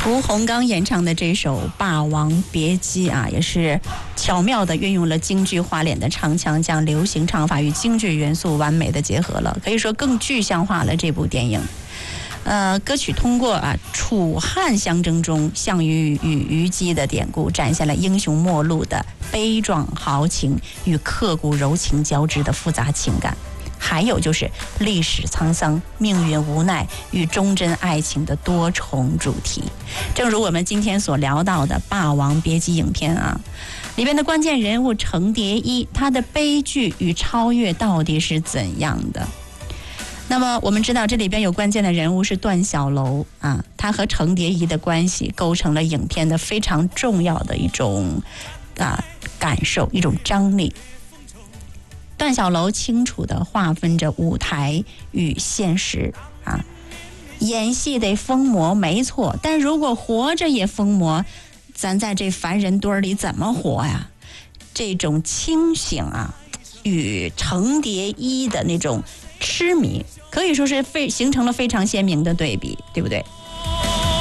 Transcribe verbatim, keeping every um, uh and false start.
屠洪刚演唱的这首《霸王别姬》啊，也是巧妙地运用了京剧花脸的唱腔，将流行唱法与京剧元素完美地结合了，可以说更具象化了这部电影。呃，歌曲通过啊楚汉相争中项羽与虞姬的典故，展现了英雄末路的悲壮豪情与刻骨柔情交织的复杂情感。还有就是历史沧桑、命运无奈与忠贞爱情的多重主题。正如我们今天所聊到的《霸王别姬》影片啊，里边的关键人物程蝶衣，他的悲剧与超越到底是怎样的？那么我们知道这里边有关键的人物是段小楼啊，他和程蝶衣的关系构成了影片的非常重要的一种啊感受，一种张力。段小楼清楚地划分着舞台与现实啊，演戏得疯魔没错，但如果活着也疯魔，咱在这凡人堆里怎么活呀？这种清醒啊，与程蝶衣的那种痴迷，可以说是非形成了非常鲜明的对比，对不对？